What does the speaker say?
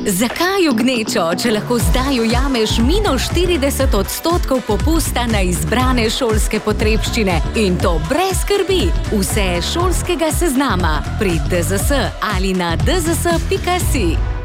Zakaj v gnečo, če lahko zdaj ujameš -40% popusta na izbrane šolske potrebščine in to brez skrbi? Vse šolskega seznama pri DZS ali na dzs.si.